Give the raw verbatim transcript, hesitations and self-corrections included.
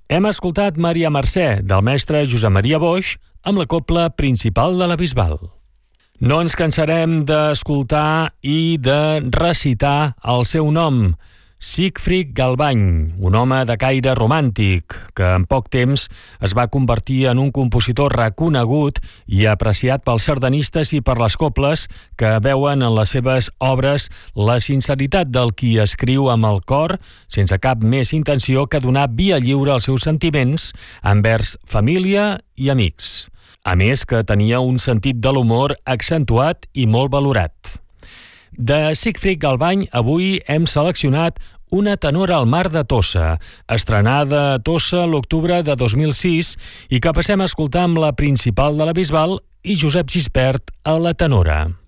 Hem escoltat Maria Mercè, del mestre Josep Maria Boix, amb la cobla principal de la Bisbal. No ens cansarem d'escoltar i de recitar el seu nom, Siegfried Galbany, un home de caire romàntic que en poc temps es va convertir en un compositor reconegut i apreciat pels sardanistes i per les coples que veuen en les seves obres la sinceritat del qui escriu amb el cor sense cap més intenció que donar via lliure als seus sentiments envers família i amics. A més que tenia un sentit de l'humor accentuat i molt valorat. De Siegfried Galbany avui hem seleccionat Una tenora al mar de Tossa, estrenada a Tossa l'octubre de dos mil sis i que passem a escoltar amb la principal de la Bisbal i Josep Gispert a la tenora.